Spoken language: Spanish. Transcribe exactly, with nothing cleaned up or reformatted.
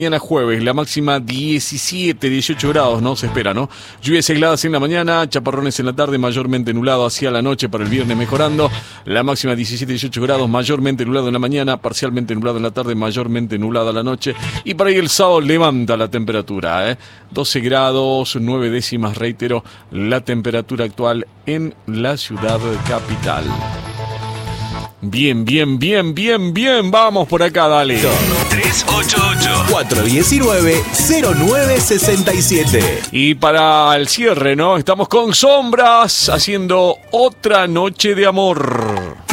Mañana jueves, la máxima diecisiete, dieciocho grados, ¿no? Se espera, ¿no? Lluvias aisladas en la mañana, chaparrones en la tarde, mayormente nublado hacia la noche, para el viernes mejorando. La máxima diecisiete, dieciocho grados, mayormente nublado en la mañana, parcialmente nublado en la tarde, mayormente nublada la noche. Y para ahí el sábado levanta la temperatura, ¿eh? doce grados, nueve décimas, reitero, la temperatura actual en la ciudad capital. Bien, bien, bien, bien, bien. Vamos por acá, dale. tres ocho ocho, cuatro uno nueve, cero nueve seis siete. Y para el cierre, ¿no? Estamos con Sombras haciendo Otra Noche de Amor.